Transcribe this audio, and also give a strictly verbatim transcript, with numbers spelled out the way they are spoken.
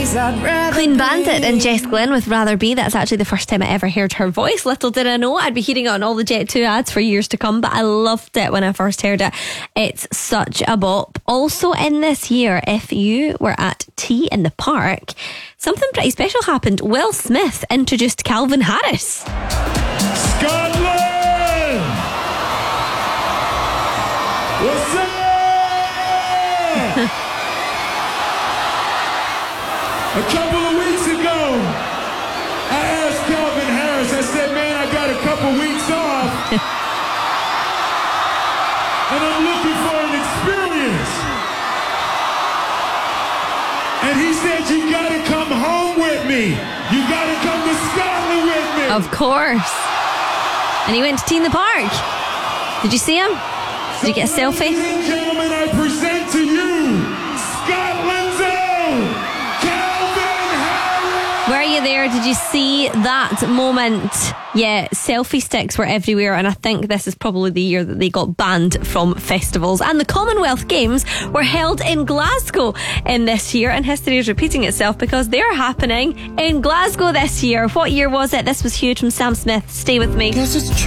Clean Bandit and Jess Glynn with Rather Be. That's actually the first time I ever heard her voice. Little did I know I'd be hearing it on all the Jet two ads for years to come, but I loved it when I first heard it. It's such a bop. Also in this year, if you were at Tea in the Park, something pretty special happened. Will Smith introduced Calvin Harris. Scotland! What's up? A couple of weeks ago, I asked Calvin Harris, I said, man, I got a couple weeks off, and I'm looking for an experience. And he said, you gotta come home with me. You gotta come to Scotland with me. Of course. And he went to Tea in the Park. Did you see him? Did you get a selfie? Ladies and gentlemen, I present to you Scotland's own Calvin Harris. Were you there? Did you see that moment? Yeah, selfie sticks were everywhere, and I think this is probably the year that they got banned from festivals. And the Commonwealth Games were held in Glasgow in this year, and history is repeating itself because they're happening in Glasgow this year. What year was it? This was huge from Sam Smith. Stay with me. Guess it's true.